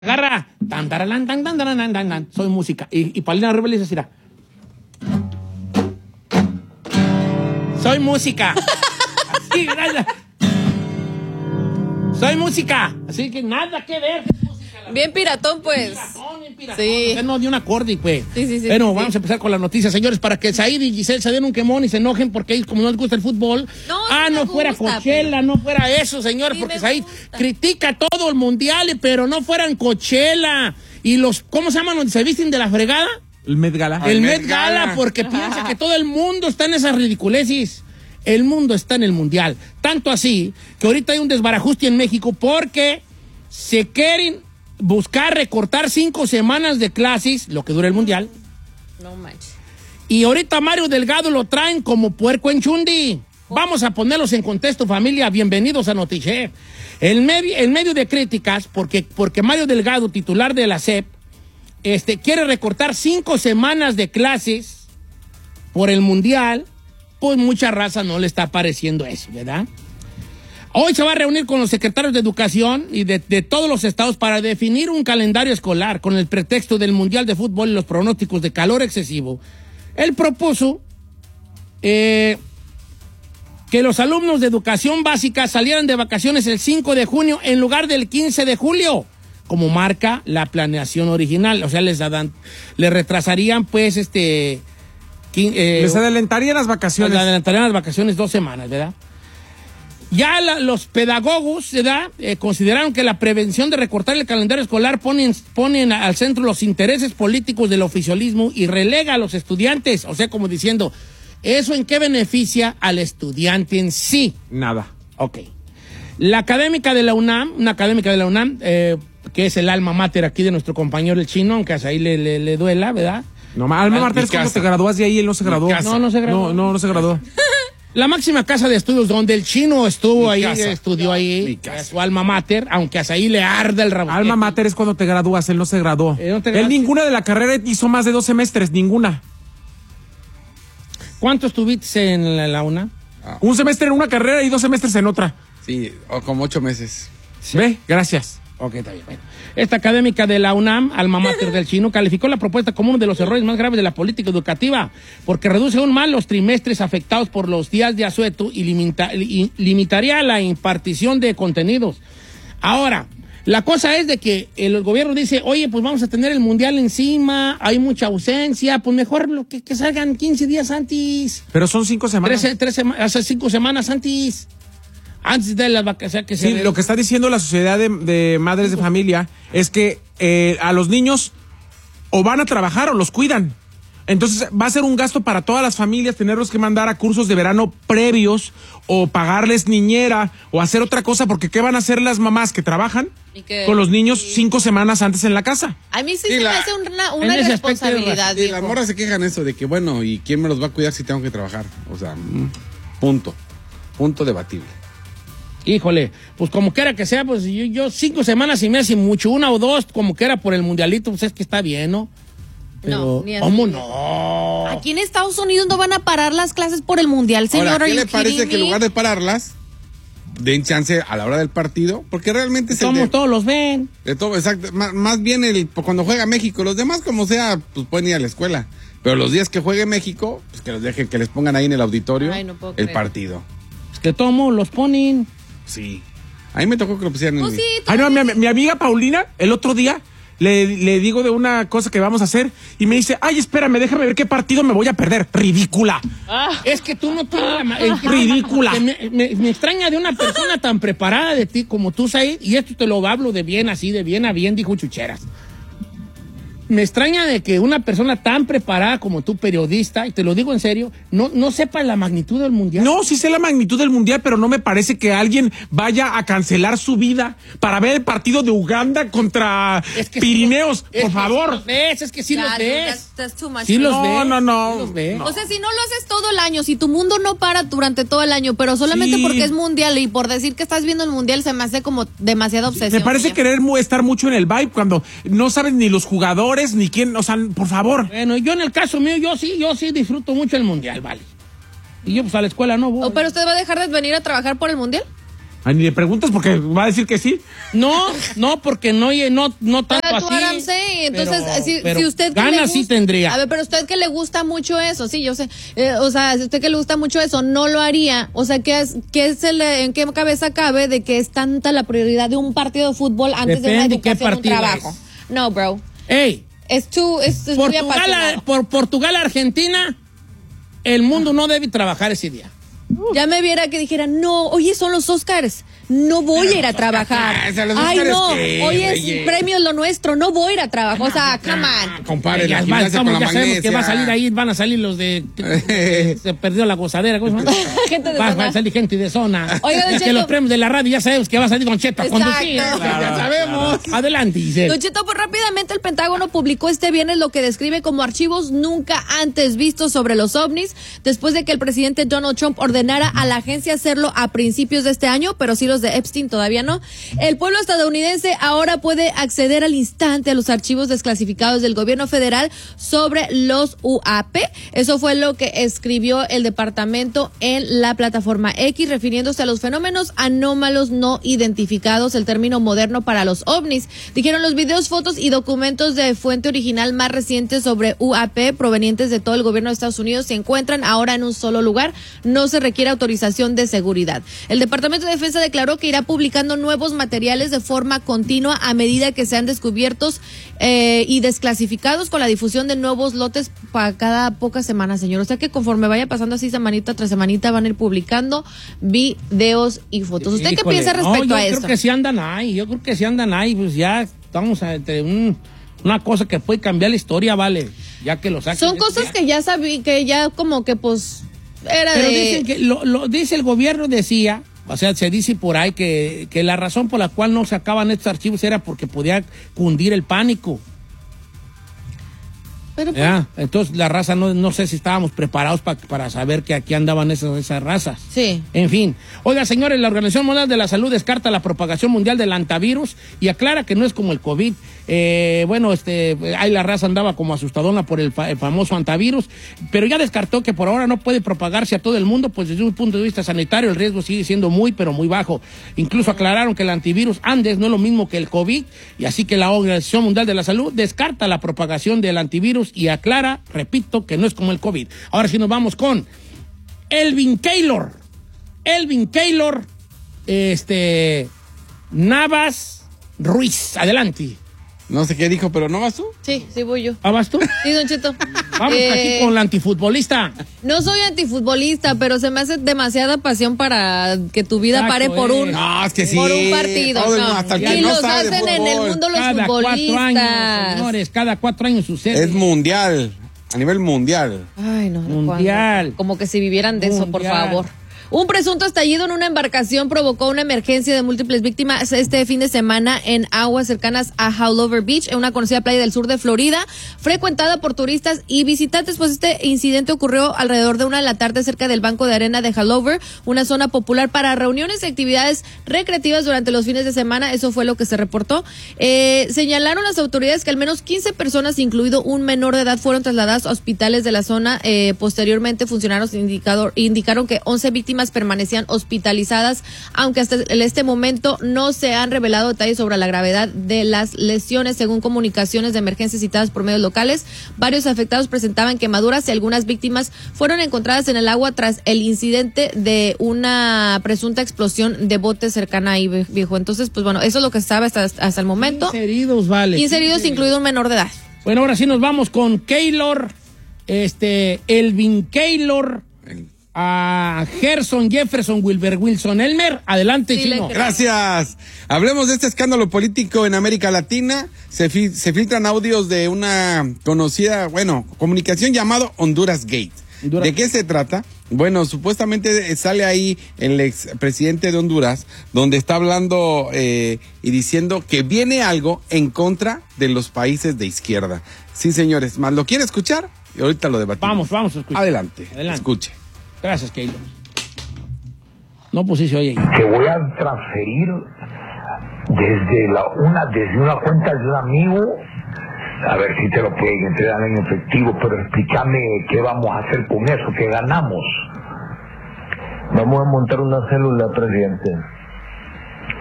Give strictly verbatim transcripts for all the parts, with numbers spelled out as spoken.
Agarra. Tan, taralán, tan, tan, tan, tan, tan, tan. Soy música. Y, y Paulina Rubio le dice así. Soy música. Así, gracias. Soy música. Así que nada que ver. Bien piratón, pues. Piratón, bien piratón. Sí. No, de un acorde, pues. Sí, sí, sí. Bueno, sí, vamos sí. a empezar con las noticias, señores, para que Said y Giselle se den un quemón y se enojen porque ellos, como no les gusta el fútbol. No, ah, sí no me fuera gusta, Coachella, pero... no fuera eso, señores, Sí porque me Said gusta. critica todo el mundial, pero no fueran Coachella. Y los, ¿cómo se llaman donde se visten de la fregada? El Met Gala. El Met Gala, porque piensa que todo el mundo está en esas ridiculeces. El mundo está en el mundial. Tanto así que ahorita hay un desbarajuste en México porque se quieren buscar recortar cinco semanas de clases, lo que dura el mundial. No manches. Y ahorita Mario Delgado lo traen como puerco en chundi. Vamos a ponerlos en contexto, familia. Bienvenidos a Noticier. El medio, el medio de críticas, porque, porque Mario Delgado, titular de la S E P, este, quiere recortar cinco semanas de clases por el mundial, pues mucha raza no le está pareciendo eso, ¿verdad? Hoy se va a reunir con los secretarios de Educación y de, de todos los estados para definir un calendario escolar con el pretexto del Mundial de Fútbol y los pronósticos de calor excesivo. Él propuso eh, que los alumnos de educación básica salieran de vacaciones el cinco de junio en lugar del quince de julio, como marca la planeación original. O sea, les, dan, les retrasarían, pues, este... Eh, Les adelantarían las vacaciones. Les adelantarían las vacaciones dos semanas, ¿verdad? Ya la, los pedagogos, ¿verdad? Eh, consideraron que la prevención de recortar el calendario escolar ponen, ponen al centro los intereses políticos del oficialismo y relega a los estudiantes. O sea, como diciendo, ¿eso en qué beneficia al estudiante en sí? Nada. Ok. La académica de la UNAM, una académica de la UNAM, eh, que es el alma mater aquí de nuestro compañero el chino, aunque hasta ahí le, le, le duela, ¿verdad? No, alma mater es cuando te gradúas de ahí, él no se graduó. No, no se graduó. No, no, no se graduó. La máxima casa de estudios donde el chino estuvo Mi ahí, casa. estudió Mi ahí, casa. su alma mater, aunque hasta ahí le arde el rabo. Alma mater es cuando te gradúas, él no se graduó. Eh, no te él graduaste. ninguna de la carrera hizo más de dos semestres, ninguna. ¿Cuánto estuviste en la, la UNA? Ah. Un semestre en una carrera y dos semestres en otra. Sí, o como ocho meses. ¿Ve? Gracias. Ok, está bien. Bueno. Esta académica de la UNAM, alma mater del chino, calificó la propuesta como uno de los errores más graves de la política educativa, porque reduce aún más los trimestres afectados por los días de asueto y, limita, y limitaría la impartición de contenidos. Ahora, la cosa es de que el gobierno dice, oye, pues vamos a tener el mundial encima, hay mucha ausencia, pues mejor lo que, que salgan quince días antes. Pero son cinco semanas. Tres, tres sema- hace cinco semanas antes. Antes de las vacaciones que se Sí, ve- lo que está diciendo la Sociedad de, de Madres de Familia es que eh, a los niños o van a trabajar o los cuidan. Entonces va a ser un gasto para todas las familias tenerlos que mandar a cursos de verano previos o pagarles niñera o hacer otra cosa, porque ¿qué van a hacer las mamás que trabajan ¿Y qué? con los niños cinco semanas antes en la casa? A mí sí, Sí, se la- me hace una, en una ese aspecto irresponsabilidad. Y las viejo. morras se quejan eso de que, bueno, ¿y quién me los va a cuidar si tengo que trabajar? O sea, punto. Punto debatible. Híjole, pues como quiera que sea, pues yo, yo cinco semanas y me hace mucho, una o dos, como quiera por el mundialito, pues es que está bien, ¿no? Pero, No, ni así. ¿cómo no? Aquí en Estados Unidos no van a parar las clases por el mundial, señor. Ahora, ¿qué ¿are le you parece kidding que en me? lugar de pararlas, den chance a la hora del partido? Porque realmente es el Somos de, todos los ven. de todo, exacto. Más, más bien el cuando juega México, los demás como sea, pues pueden ir a la escuela. Pero los días que juegue México, pues que los dejen, que les pongan ahí en el auditorio Ay, no puedo el creer. partido. Pues que todos modos los ponen. Sí. A mí me tocó que lo pusieran en Pues mi- sí, Ay, no, mi, mi amiga Paulina, el otro día, le, le digo de una cosa que vamos a hacer y me dice, ay, espérame, déjame ver qué partido me voy a perder. ¡Ridícula! Es que tú no tienes la ma- es que- Ridícula. que Me, me- me extraña de una persona tan preparada de ti como tú, Said, y esto te lo hablo de bien así, de bien a bien, dijo Chucheras. Me extraña de que una persona tan preparada como tú, periodista, y te lo digo en serio, no, no sepa la magnitud del mundial. No, sí sé la magnitud del mundial, pero no me parece que alguien vaya a cancelar su vida para ver el partido de Uganda contra Es que Pirineos, sí, es por que favor. Sí los ves, es que sí Ya, los no, ves. that's- that's too much Sí for los me. No, ves. no, no. Sí los ves. No. O sea, si no lo haces todo el año, si tu mundo no para durante todo el año, pero solamente Sí. porque es mundial y por decir que estás viendo el mundial se me hace como demasiada obsesión. Me parece ya. querer mu- estar mucho en el vibe cuando no sabes ni los jugadores ni quién, o sea, por favor. Bueno, yo en el caso mío, yo sí, yo sí disfruto mucho el mundial, vale. Y yo pues a la escuela no voy. Oh, pero usted va a dejar de venir a trabajar por el mundial. Ay, ni le preguntas porque va a decir que sí. No, no, porque no, no, no tanto Pero tú, así. Aram, sí. Entonces, pero, si, pero si usted que le ganas gusta, sí tendría. A ver, pero usted que le gusta mucho eso, sí, yo sé. Eh, o sea, si usted que le gusta mucho eso, no lo haría. O sea, ¿qué es, qué es el, en qué cabeza cabe de que es tanta la prioridad de un partido de fútbol antes Depende de una qué educación, un partido trabajo? es. No, bro. Ey, Es tú, es, es muy Portugal, apasionado. por Portugal, Argentina, el mundo no debe trabajar ese día. Ya me viera que dijera, no, oye, son los Oscars, no voy a ir a trabajar. o sea, los Ay, Óscares, no, ¿qué, hoy es güey? premio lo nuestro, no voy a ir a trabajar. O sea, come on. Compare Ya, la va, gimnasia estamos- con la ya sabemos magnesia. que va a salir ahí, van a salir los de... se perdió la gozadera. ¿Cómo se llama? Gente de va, zona. va a salir gente de zona. Oiga, Don Es que Cheto. los premios de la radio ya sabemos que va a salir Don Cheto a Exacto. conducir. Claro, ya sabemos. Adelante, Giselle. Don Cheto, pues rápidamente el Pentágono publicó este viernes lo que describe como archivos nunca antes vistos sobre los ovnis, después de que el presidente Donald Trump ordenara a la agencia hacerlo a principios de este año, pero sí los de Epstein todavía no. El pueblo estadounidense ahora puede acceder al instante a los archivos desclasificados del gobierno federal sobre los U A P. Eso fue lo que escribió el departamento en la plataforma X, refiriéndose a los fenómenos anómalos no identificados, el término moderno para los ovnis. Dijeron los videos, fotos y documentos de fuente original más recientes sobre U A P provenientes de todo el gobierno de Estados Unidos se encuentran ahora en un solo lugar. No se requiere autorización de seguridad. El Departamento de Defensa declaró que irá publicando nuevos materiales de forma continua a medida que sean descubiertos eh, y desclasificados, con la difusión de nuevos lotes para cada pocas semanas, señor. O sea que conforme vaya pasando así semanita tras semanita van a ir publicando videos y fotos. ¿Usted qué Híjole, piensa respecto no, a yo esto? creo que sí andan ahí, yo creo que sí andan ahí, pues ya estamos entre un, una cosa que puede cambiar la historia, vale, ya que lo saquen. Son cosas que ya sabí, que ya como que pues era Pero de... dicen que, lo, lo dice el gobierno, decía, o sea, se dice por ahí que, que la razón por la cual no sacaban estos archivos era porque podía cundir el pánico. Pero pues, Ya, entonces la raza no, no sé si estábamos preparados pa, para saber que aquí andaban esas, esas razas. sí. En fin. Oiga, señores, la Organización Mundial de la Salud descarta la propagación mundial del antivirus y aclara que no es como el COVID. Eh, bueno, este, ahí la raza andaba como asustadona por el, fa, el famoso antivirus, pero ya descartó que por ahora no puede propagarse a todo el mundo, pues desde un punto de vista sanitario el riesgo sigue siendo muy, pero muy bajo. Incluso aclararon que el antivirus Andes no es lo mismo que el COVID, y así que la Organización Mundial de la Salud descarta la propagación del antivirus y aclara, repito, que no es como el COVID. Ahora sí nos vamos con Elvin Keylor. Elvin Keylor, este, Navas Ruiz. Adelante. No sé qué dijo, pero ¿no vas tú? Sí, sí voy yo. ¿Ah, vas tú? Sí, Don Cheto. Vamos Eh, aquí con la antifutbolista. No soy antifutbolista, pero se me hace demasiada pasión para que tu vida Exacto, pare por eh. un No, es que sí. por un partido. Todo el no. mundo, hasta el Y que no los sabe de hacen en el fútbol. mundo los Cada cuatro futbolistas. años, señores, cada cuatro años sucede. Es mundial, a nivel mundial. Ay, no, no, Mundial. Juan, como que si vivieran de eso, por Mundial. favor. Un presunto estallido en una embarcación provocó una emergencia de múltiples víctimas este fin de semana en aguas cercanas a Howlover Beach, en una conocida playa del sur de Florida, frecuentada por turistas y visitantes. Pues este incidente ocurrió alrededor de una de la tarde cerca del banco de arena de Howlover, una zona popular para reuniones y actividades recreativas durante los fines de semana. Eso fue lo que se reportó. Eh, señalaron las autoridades que al menos quince personas, incluido un menor de edad, fueron trasladadas a hospitales de la zona. Eh, posteriormente, funcionarios indicador, indicaron que once víctimas permanecían hospitalizadas, aunque hasta este momento no se han revelado detalles sobre la gravedad de las lesiones. Según comunicaciones de emergencia citadas por medios locales, varios afectados presentaban quemaduras y algunas víctimas fueron encontradas en el agua tras el incidente de una presunta explosión de bote cercana ahí, viejo. Entonces, pues bueno, eso es lo que se sabe hasta, hasta el momento. quince heridos, vale. quince heridos, incluido un menor de edad. Bueno, ahora sí nos vamos con Keylor, este, Elvin Keylor, a Gerson Jefferson Wilber Wilson Elmer. Adelante, Sí, chino. le- Gracias. Hablemos de este escándalo político en América Latina. Se, fi- se filtran audios de una conocida, bueno, comunicación llamado Honduras Gate. Honduras. ¿De qué se trata? Bueno, supuestamente sale ahí el expresidente de Honduras, donde está hablando eh, y diciendo que viene algo en contra de los países de izquierda. Sí, señores, ¿más lo quiere escuchar? Y ahorita lo debatimos. Vamos, vamos a escuchar. Adelante, Adelante. escuche. Gracias, Keylor. No, pues sí se oye. Te voy a transferir desde la una desde una cuenta de un amigo, a ver si te lo pueden entregar en efectivo, pero explícame qué vamos a hacer con eso, qué ganamos. Vamos a montar una célula, presidente.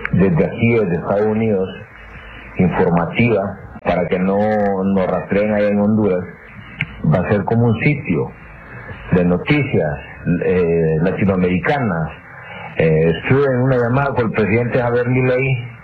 desde aquí, desde Estados Unidos, informativa, para que no nos rastreen allá en Honduras. Va a ser como un sitio de noticias eh, latinoamericanas. Eh, estuve en una llamada con el presidente Javier Milei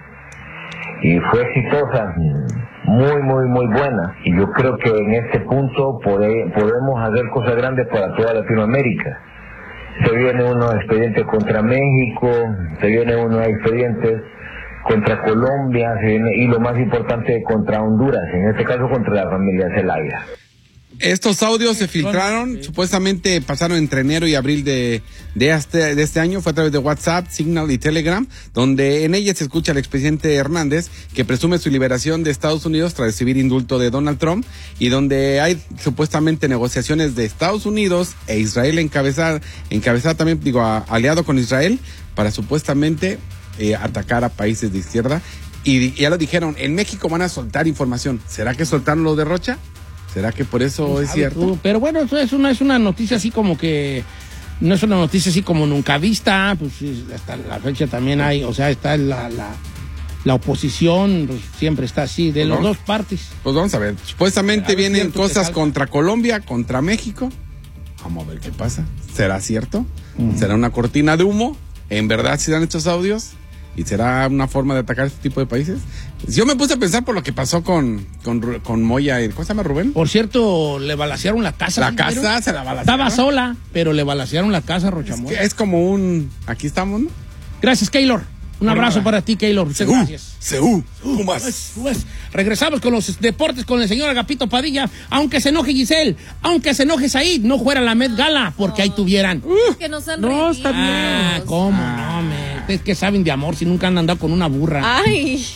y fue exitosa, muy, muy, muy buena. Y yo creo que en este punto pode, podemos hacer cosas grandes para toda Latinoamérica. Se vienen unos expedientes contra México, se vienen unos expedientes contra Colombia, se viene, y lo más importante, contra Honduras, en este caso contra la familia Zelaya. Estos audios se filtraron, sí. Supuestamente pasaron entre enero y abril de, de, este, de este año, fue a través de WhatsApp, Signal y Telegram, donde en ellas se escucha al expresidente Hernández, que presume su liberación de Estados Unidos tras recibir indulto de Donald Trump, y donde hay supuestamente negociaciones de Estados Unidos e Israel encabezada, encabezada también, digo, a, aliado con Israel, para supuestamente eh, atacar a países de izquierda. Y, y ya lo dijeron, en México van a soltar información. ¿Será que soltaron lo de Rocha? ¿Será que por eso es cierto? Tú, pero bueno, eso es una, es una noticia así como que... No es una noticia así como nunca vista, pues hasta la fecha también hay, o sea, está la, la, la oposición, pues, siempre está así, de pues las dos partes. Pues vamos a ver, supuestamente a ver, vienen cosas contra Colombia, contra México. Vamos a ver qué pasa. ¿Será cierto? Uh-huh. ¿Será una cortina de humo? ¿En verdad se dan estos audios? ¿Y será una forma de atacar este tipo de países? Yo me puse a pensar por lo que pasó con, con, con Moya y... ¿Cómo se llama, Rubén? Por cierto, le balacearon la casa. La casa pero, se la balacearon. Estaba sola, pero le balacearon la casa a Rochamoya. Es, es como un... Aquí estamos, ¿no? Gracias, Keylor. Un Por abrazo nada. para ti, Keylor. Muchas gracias. Seú, Pumas. Pues, regresamos con los deportes con el señor Agapito Padilla. Aunque se enoje Giselle, aunque se enoje Said, no fuera la Met Gala, porque ahí tuvieran. Uh, que no sean No, está bien. Ah, ¿cómo no, me? Ustedes que saben de amor si nunca han andado con una burra. Ay.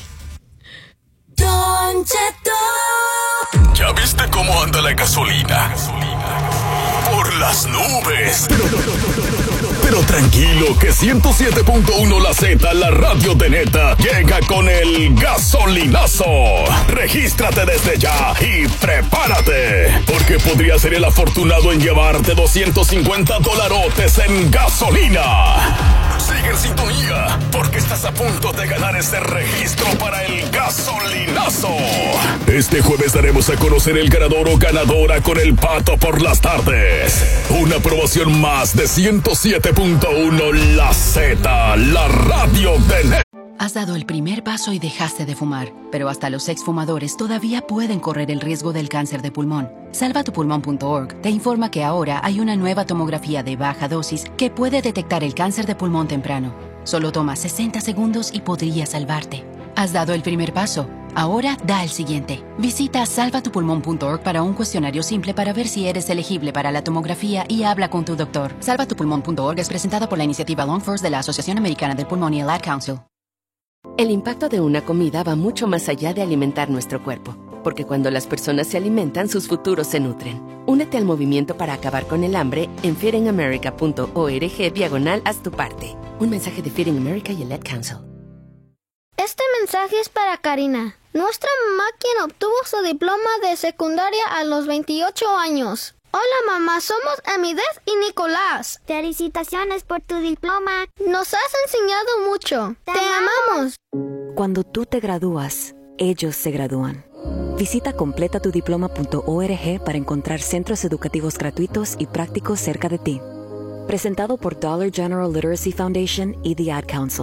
Don Cheto. ¿Ya viste cómo anda la gasolina? Por las nubes. Pero tranquilo, que ciento siete punto uno La Z, la radio de neta, llega con el gasolinazo. Regístrate desde ya y prepárate, porque podrías ser el afortunado en llevarte doscientos cincuenta dolarotes en gasolina. Sigue en sintonía, porque estás a punto de ganar ese registro para el gasolinazo. Este jueves daremos a conocer el ganador o ganadora con el Pato por las tardes. Una promoción más de ciento siete punto uno La Z, la radio de net. Has dado el primer paso y dejaste de fumar, pero hasta los exfumadores todavía pueden correr el riesgo del cáncer de pulmón. salva tu pulmón punto org te informa que ahora hay una nueva tomografía de baja dosis que puede detectar el cáncer de pulmón temprano. Solo toma sesenta segundos y podría salvarte. Has dado el primer paso. Ahora da el siguiente. Visita salva tu pulmón punto org para un cuestionario simple para ver si eres elegible para la tomografía y habla con tu doctor. salva tu pulmón punto org es presentada por la iniciativa Long First de la Asociación Americana del Pulmón y el Ad Council. El impacto de una comida va mucho más allá de alimentar nuestro cuerpo, porque cuando las personas se alimentan, sus futuros se nutren. Únete al movimiento para acabar con el hambre en feeding america punto org diagonal haz tu parte. Un mensaje de Feeding America y el Ad Council. Este mensaje es para Karina, nuestra mamá, quien obtuvo su diploma de secundaria a los veintiocho años. Hola mamá, somos Amidez y Nicolás. Felicitaciones por tu diploma. Nos has enseñado mucho. Te, Te amamos. Cuando tú te gradúas, ellos se gradúan. Visita completa tu diploma punto org para encontrar centros educativos gratuitos y prácticos cerca de ti. Presentado por Dollar General Literacy Foundation y The Ad Council.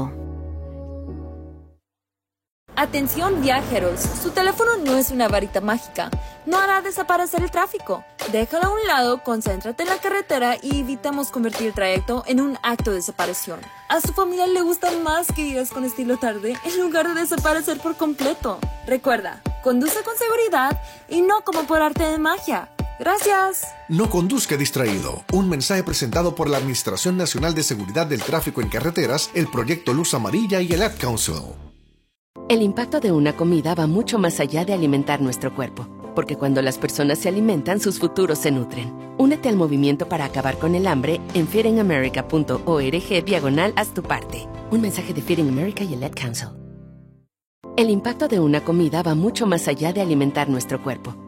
Atención viajeros, su teléfono no es una varita mágica, no hará desaparecer el tráfico. Déjalo a un lado, concéntrate en la carretera y evitemos convertir el trayecto en un acto de separación. A su familia le gusta más que digas con estilo tarde en lugar de desaparecer por completo. Recuerda, conduce con seguridad y no como por arte de magia. Gracias. No conduzca distraído. Un mensaje presentado por la Administración Nacional de Seguridad del Tráfico en Carreteras, el Proyecto Luz Amarilla y el Ad Council. El impacto de una comida va mucho más allá de alimentar nuestro cuerpo, porque cuando las personas se alimentan, sus futuros se nutren. Únete al movimiento para acabar con el hambre en feeding america punto org diagonal haz tu parte. Un mensaje de Feeding America y el Ad Council. El impacto de una comida va mucho más allá de alimentar nuestro cuerpo,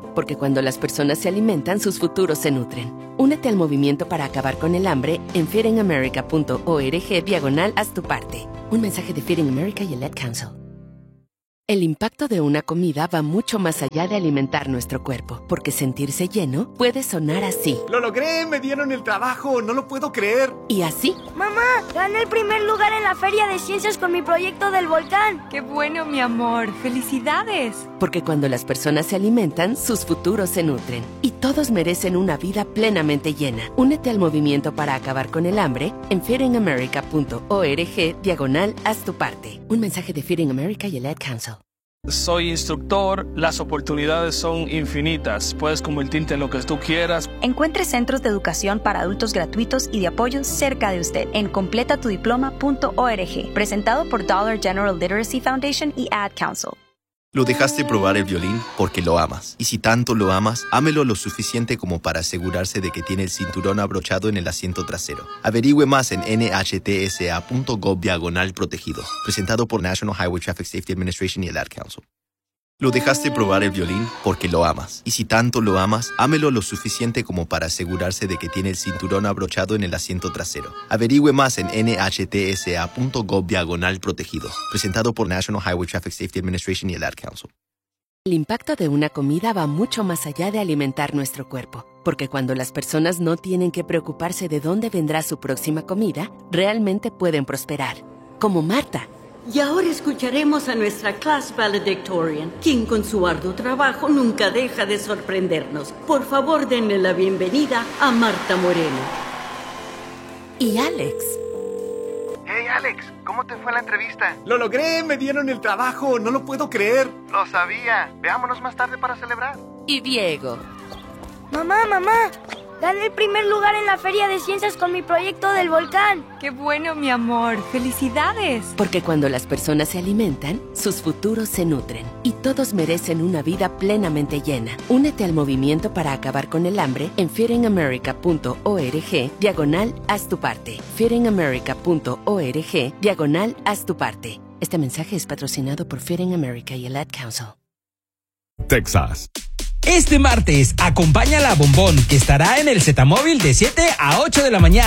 porque cuando las personas se alimentan, sus futuros se nutren. Únete al movimiento para acabar con el hambre en feedingamerica.org diagonal haz tu parte. Un mensaje de Feeding America y el Ad Council. El impacto de una comida va mucho más allá de alimentar nuestro cuerpo, porque sentirse lleno puede sonar así. ¡Lo logré! ¡Me dieron el trabajo! ¡No lo puedo creer! Y así. Mamá, gané el primer lugar en la Feria de Ciencias con mi proyecto del volcán. ¡Qué bueno, mi amor! ¡Felicidades! Porque cuando las personas se alimentan, sus futuros se nutren. Y todos merecen una vida plenamente llena. Únete al movimiento para acabar con el hambre en feedingamerica.org diagonal haz tu parte. Un mensaje de Feeding America y el Ad Council. Soy instructor, las oportunidades son infinitas, puedes convertirte en lo que tú quieras. Encuentre centros de educación para adultos gratuitos y de apoyo cerca de usted en completa tu diploma punto org, presentado por Dollar General Literacy Foundation y Ad Council. Lo dejaste probar el violín porque lo amas. Y si tanto lo amas, ámelo lo suficiente como para asegurarse de que tiene el cinturón abrochado en el asiento trasero. Averigüe más en nhtsa.gov diagonal protegidos. Presentado por National Highway Traffic Safety Administration y el Ad Council. Lo dejaste probar el violín porque lo amas. Y si tanto lo amas, ámelo lo suficiente como para asegurarse de que tiene el cinturón abrochado en el asiento trasero. Averigüe más en nhtsa.gov diagonal protegidos. Presentado por National Highway Traffic Safety Administration y el Ad Council. El impacto de una comida va mucho más allá de alimentar nuestro cuerpo, porque cuando las personas no tienen que preocuparse de dónde vendrá su próxima comida, realmente pueden prosperar. Como Marta. Y ahora escucharemos a nuestra class valedictorian, quien con su arduo trabajo nunca deja de sorprendernos. Por favor, denle la bienvenida a Marta Moreno. Y Alex. Hey, Alex, ¿cómo te fue la entrevista? ¡Lo logré! ¡Me dieron el trabajo! ¡No lo puedo creer! Lo sabía. Veámonos más tarde para celebrar. Y Diego. Mamá, mamá, gané el primer lugar en la Feria de Ciencias con mi proyecto del volcán. ¡Qué bueno, mi amor! ¡Felicidades! Porque cuando las personas se alimentan, sus futuros se nutren. Y todos merecen una vida plenamente llena. Únete al movimiento para acabar con el hambre en feedingamerica.org diagonal haz tu parte. feedingamerica.org diagonal haz tu parte. Este mensaje es patrocinado por Feeding America y el Ad Council. Texas. Este martes, acompáñala a Bombón, que estará en el Zetamóvil de siete a ocho de la mañana.